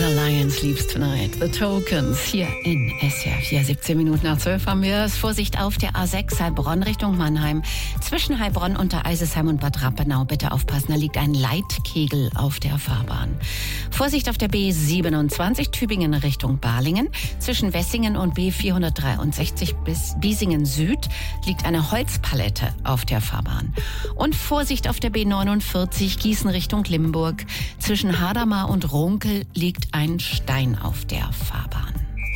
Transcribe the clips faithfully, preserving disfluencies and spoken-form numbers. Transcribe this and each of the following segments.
The Lion Sleeps Tonight. The Tokens hier in S W R vier. siebzehn Minuten nach zwölf haben wir es. Vorsicht auf der A sechs Heilbronn Richtung Mannheim. Zwischen Heilbronn und der Eisesheim und Bad Rappenau. Bitte aufpassen, da liegt ein Leitkegel auf der Fahrbahn. Vorsicht auf der B siebenundzwanzig Tübingen Richtung Balingen. Zwischen Wessingen und B vierhundertdreiundsechzig bis Biesingen Süd liegt eine Holzpalette auf der Fahrbahn. Und Vorsicht auf der B neunundvierzig Gießen Richtung Limburg. Zwischen Hadamar und Runkel liegt ein Stein auf der Fahrbahn.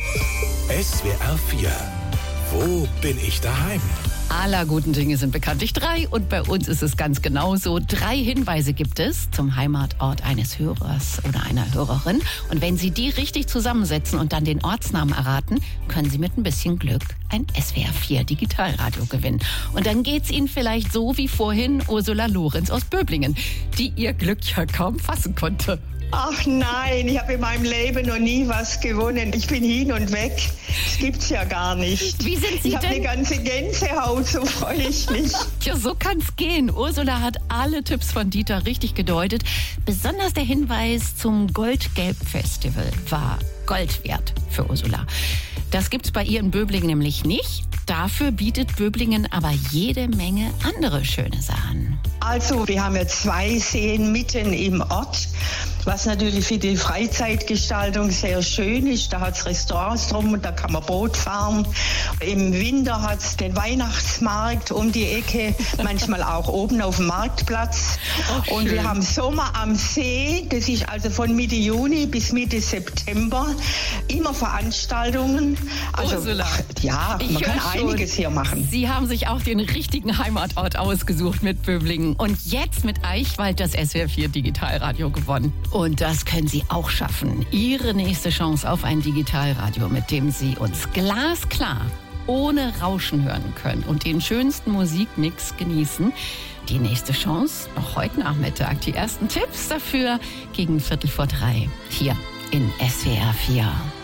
S W R vier. Wo bin ich daheim? Aller guten Dinge sind bekanntlich drei und bei uns ist es ganz genauso. Drei Hinweise gibt es zum Heimatort eines Hörers oder einer Hörerin. Und wenn Sie die richtig zusammensetzen und dann den Ortsnamen erraten, können Sie mit ein bisschen Glück ein S W R vier Digitalradio gewinnen. Und dann geht's Ihnen vielleicht so wie vorhin Ursula Lorenz aus Böblingen, die ihr Glück ja kaum fassen konnte. Ach nein, ich habe in meinem Leben noch nie was gewonnen. Ich bin hin und weg. Das gibt's ja gar nicht. Wie sind Sie ich denn? Ich habe eine ganze Gänsehaut, so freue ich mich. Ja, so kann's gehen. Ursula hat alle Tipps von Dieter richtig gedeutet. Besonders der Hinweis zum Goldgelb-Festival war Gold wert für Ursula. Das gibt's bei ihr in Böblingen nämlich nicht. Dafür bietet Böblingen aber jede Menge andere schöne Sachen. Also, wir haben ja zwei Seen mitten im Ort, was natürlich für die Freizeitgestaltung sehr schön ist. Da hat es Restaurants drum und da kann man Boot fahren. Im Winter hat es den Weihnachtsmarkt um die Ecke, manchmal auch oben auf dem Marktplatz. Oh, und wir haben Sommer am See, das ist also von Mitte Juni bis Mitte September, immer Veranstaltungen. Also, Ursula, ach, ja, ich man kann schon, einiges hier machen. Sie haben sich auch den richtigen Heimatort ausgesucht mit Böblingen und jetzt mit Eichwald das S W R vier Digitalradio gewonnen. Und das können Sie auch schaffen. Ihre nächste Chance auf ein Digitalradio, mit dem Sie uns glasklar ohne Rauschen hören können und den schönsten Musikmix genießen. Die nächste Chance noch heute Nachmittag. Die ersten Tipps dafür gegen Viertel vor drei hier in S W R vier.